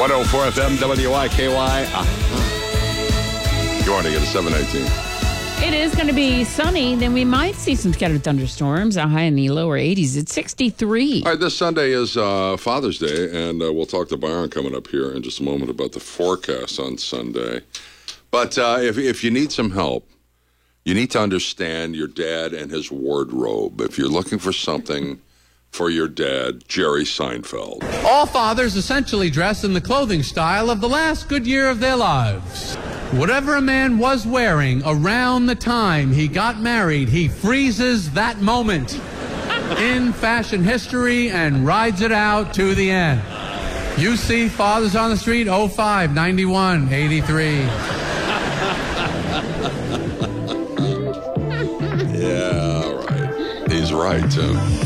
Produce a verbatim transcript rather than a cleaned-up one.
one oh four F M W I K Y. Uh-huh. Good morning. It's seven eighteen. It is going to be sunny. Then we might see some scattered thunderstorms. A high in the lower eighties. It's sixty-three. All right, this Sunday is uh, Father's Day, and uh, we'll talk to Byron coming up here in just a moment about the forecast on Sunday. But uh, if if you need some help, you need to understand your dad and his wardrobe. If you're looking for something for your dad, Jerry Seinfeld. All fathers essentially dress in the clothing style of the last good year of their lives. Whatever a man was wearing around the time he got married, he freezes that moment in fashion history and rides it out to the end. You see fathers on the street, oh five, ninety-one, eighty-three. Yeah, all right. He's right, too.